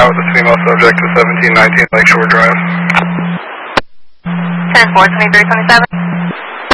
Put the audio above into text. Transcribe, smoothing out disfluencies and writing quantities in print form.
out with this female subject to 1719 Lakeshore Drive. 10-4, 2327.